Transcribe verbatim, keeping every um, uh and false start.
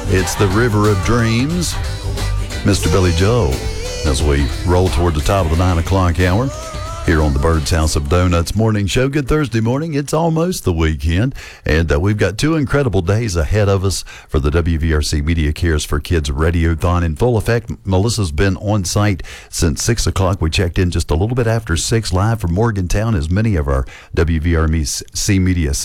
It's the River of Dreams, Mister Billy Joel, as we roll toward the top of the nine o'clock hour here on the Bird's House of Donuts morning show. Good Thursday morning. It's almost the weekend, and uh, we've got two incredible days ahead of us for the W V R C Media Cares for Kids Radiothon in full effect. Melissa's been on site since six o'clock. We checked in just a little bit after six, live from Morgantown, as many of our W V R C Media